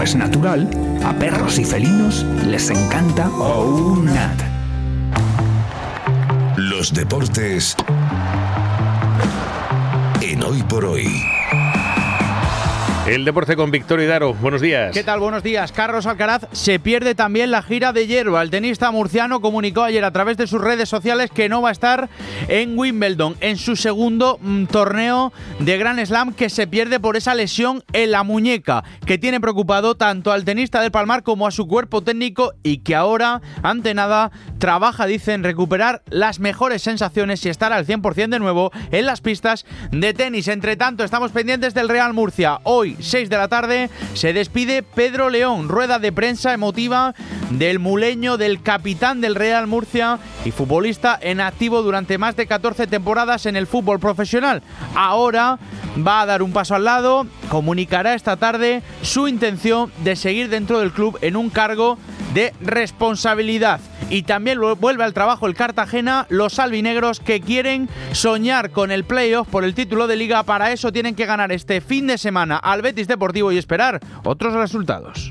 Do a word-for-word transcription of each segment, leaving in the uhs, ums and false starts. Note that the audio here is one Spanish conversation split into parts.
es natural, a perros y felinos les encanta OUNAT. Los deportes en Hoy por Hoy. El deporte con Victorio Hidaro. Buenos días. ¿Qué tal? Buenos días. Carlos Alcaraz se pierde también la gira de hierba. El tenista murciano comunicó ayer a través de sus redes sociales que no va a estar en Wimbledon, en su segundo mm, torneo de Grand Slam, que se pierde por esa lesión en la muñeca, que tiene preocupado tanto al tenista del Palmar como a su cuerpo técnico, y que ahora, ante nada, trabaja, dice, en recuperar las mejores sensaciones y estar al cien por ciento de nuevo en las pistas de tenis. Entre tanto, estamos pendientes del Real Murcia. Hoy, seis de la tarde, se despide Pedro León. Rueda de prensa emotiva del muleño, del capitán del Real Murcia y futbolista en activo durante más de catorce temporadas en el fútbol profesional. Ahora va a dar un paso al lado, comunicará esta tarde su intención de seguir dentro del club en un cargo de responsabilidad. Y también vuelve al trabajo el Cartagena, los albinegros, que quieren soñar con el playoff por el título de Liga. Para eso tienen que ganar este fin de semana al Betis Deportivo y esperar otros resultados.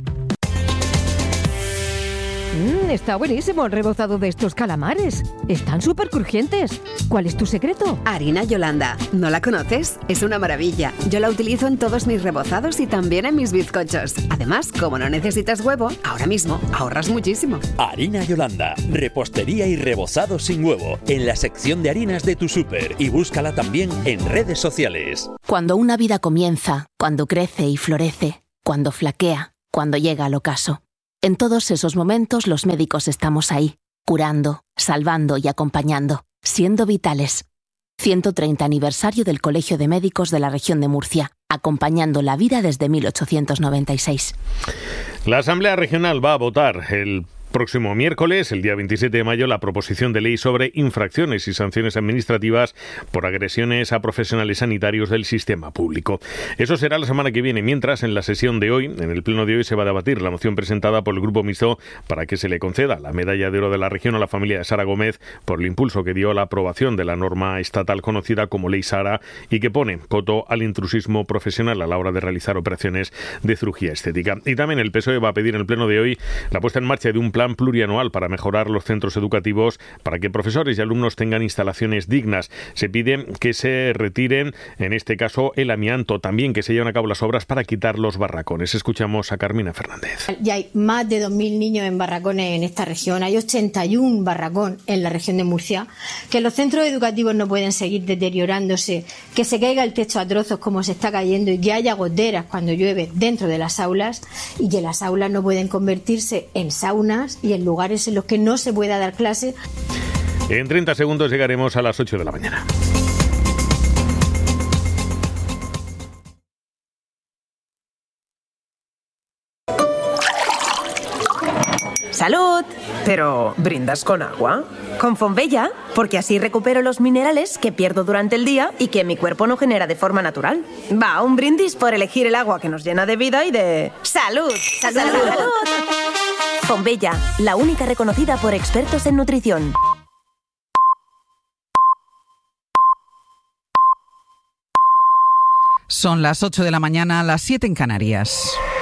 Mm, está buenísimo el rebozado de estos calamares. Están súper crujientes. ¿Cuál es tu secreto? Harina Yolanda. ¿No la conoces? Es una maravilla. Yo la utilizo en todos mis rebozados y también en mis bizcochos. Además, como no necesitas huevo, ahora mismo ahorras muchísimo. Harina Yolanda. Repostería y rebozado sin huevo. En la sección de harinas de tu súper. Y búscala también en redes sociales. Cuando una vida comienza, cuando crece y florece, cuando flaquea, cuando llega al ocaso. En todos esos momentos los médicos estamos ahí, curando, salvando y acompañando, siendo vitales. ciento treinta aniversario del Colegio de Médicos de la Región de Murcia, acompañando la vida desde mil ochocientos noventa y seis. La Asamblea Regional va a votar el próximo miércoles, el día veintisiete de mayo, la proposición de ley sobre infracciones y sanciones administrativas por agresiones a profesionales sanitarios del sistema público. Eso será la semana que viene, mientras en la sesión de hoy, en el pleno de hoy, se va a debatir la moción presentada por el Grupo Mixto para que se le conceda la medalla de oro de la región a la familia de Sara Gómez por el impulso que dio a la aprobación de la norma estatal conocida como Ley Sara y que pone coto al intrusismo profesional a la hora de realizar operaciones de cirugía estética. Y también el P S O E va a pedir en el pleno de hoy la puesta en marcha de un plan plurianual para mejorar los centros educativos para que profesores y alumnos tengan instalaciones dignas. Se pide que se retiren, en este caso, el amianto, también que se lleven a cabo las obras para quitar los barracones. Escuchamos a Carmina Fernández. Ya hay más de dos mil niños en barracones en esta región, hay ochenta y uno barracones en la región de Murcia, que los centros educativos no pueden seguir deteriorándose, que se caiga el techo a trozos como se está cayendo y que haya goteras cuando llueve dentro de las aulas, y que las aulas no pueden convertirse en saunas y en lugares en los que no se pueda dar clase. En treinta segundos llegaremos a las ocho de la mañana. ¡Salud! Pero, ¿brindas con agua? Con Fonbella, porque así recupero los minerales que pierdo durante el día y que mi cuerpo no genera de forma natural. Va, un brindis por elegir el agua que nos llena de vida y de... ¡Salud! ¡Salud! ¡Salud! ¡Salud! Fonbella, la única reconocida por expertos en nutrición. Son las ocho de la mañana, las siete en Canarias.